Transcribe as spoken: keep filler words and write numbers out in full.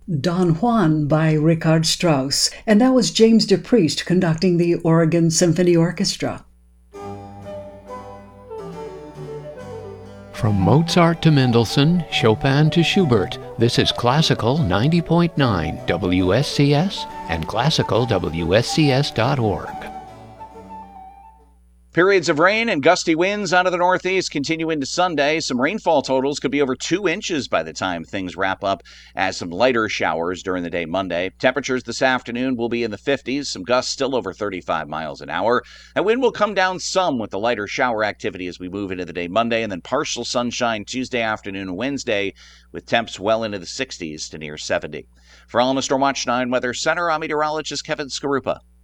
Don Juan by Richard Strauss, and that was James DePriest conducting the Oregon Symphony Orchestra. From Mozart to Mendelssohn, Chopin to Schubert, this is Classical ninety point nine W S C S and classical W S C S dot org. Periods of rain and gusty winds out of the northeast continue into Sunday. Some rainfall totals could be over two inches by the time things wrap up, as some lighter showers during the day Monday. Temperatures this afternoon will be in the fifties, some gusts still over thirty-five miles an hour. That wind will come down some with the lighter shower activity as we move into the day Monday, and then partial sunshine Tuesday afternoon and Wednesday, with temps well into the sixties to near seventy. For Alamo Storm Watch nine Weather Center, I'm meteorologist Kevin Skarupa.